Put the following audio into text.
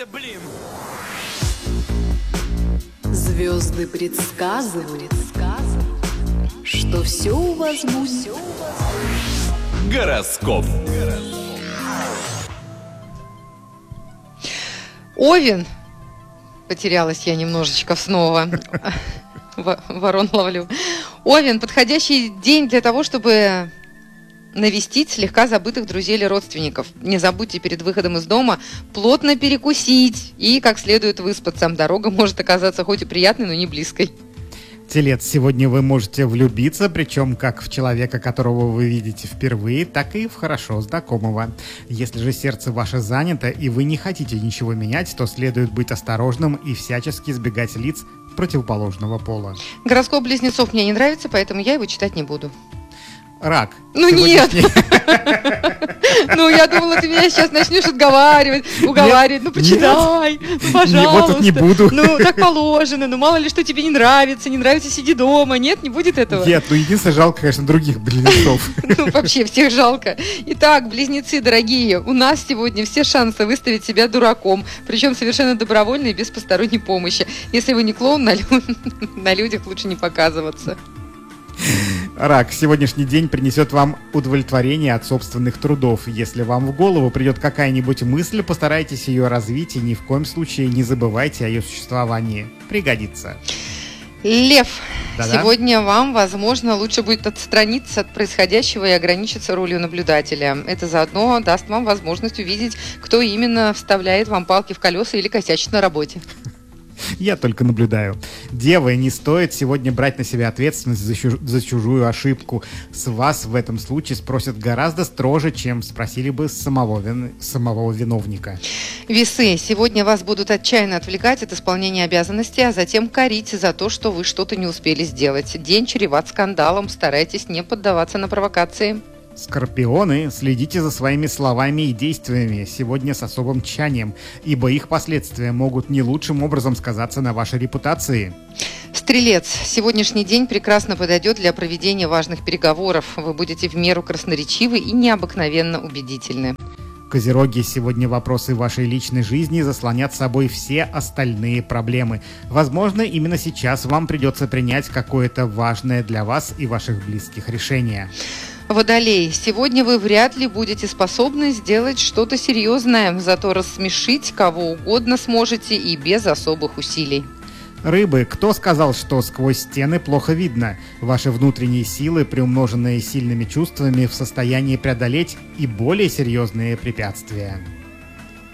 блин. Звезды предсказывают, что все у вас будет. Гороскоп. Овен. Потерялась я немножечко снова. Ворон ловлю. Овен, подходящий день для того, чтобы навестить слегка забытых друзей или родственников. Не забудьте перед выходом из дома плотно перекусить и как следует выспаться. Дорога может оказаться хоть и приятной, но не близкой. Телец, сегодня вы можете влюбиться, причем как в человека, которого вы видите впервые, так и в хорошо знакомого. Если же сердце ваше занято и вы не хотите ничего менять, то следует быть осторожным и всячески избегать лиц противоположного пола. Гороскоп близнецов мне не нравится, поэтому я его читать не буду. Рак. Ну нет! Ну, я думала, ты меня сейчас начнешь уговаривать, ну почитай, ну пожалуйста. Вот тут не буду. Ну, так положено, ну мало ли что тебе не нравится, сиди дома. Нет, не будет этого. Нет, ну единственное, жалко, конечно, других близнецов. Ну, вообще, всех жалко. Итак, близнецы дорогие, у нас сегодня все шансы выставить себя дураком, причем совершенно добровольно и без посторонней помощи. Если вы не клоун, на людях лучше не показываться. Рак, сегодняшний день принесет вам удовлетворение от собственных трудов. Если вам в голову придет какая-нибудь мысль, постарайтесь ее развить и ни в коем случае не забывайте о ее существовании. Пригодится. Лев, Да-да. Сегодня вам, возможно, лучше будет отстраниться от происходящего и ограничиться ролью наблюдателя. Это заодно даст вам возможность увидеть, кто именно вставляет вам палки в колеса или косячит на работе. Я только наблюдаю. Девы, не стоит сегодня брать на себя ответственность за чужую ошибку. С вас в этом случае спросят гораздо строже, чем спросили бы с самого виновника. Весы, сегодня вас будут отчаянно отвлекать от исполнения обязанностей, а затем корить за то, что вы что-то не успели сделать. День чреват скандалом, старайтесь не поддаваться на провокации. Скорпионы, следите за своими словами и действиями сегодня с особым тщанием, ибо их последствия могут не лучшим образом сказаться на вашей репутации. Стрелец, сегодняшний день прекрасно подойдет для проведения важных переговоров. Вы будете в меру красноречивы и необыкновенно убедительны. Козероги, сегодня вопросы вашей личной жизни заслонят собой все остальные проблемы. Возможно, именно сейчас вам придется принять какое-то важное для вас и ваших близких решение. Водолей, сегодня вы вряд ли будете способны сделать что-то серьезное, зато рассмешить кого угодно сможете и без особых усилий. Рыбы, кто сказал, что сквозь стены плохо видно? Ваши внутренние силы, приумноженные сильными чувствами, в состоянии преодолеть и более серьезные препятствия.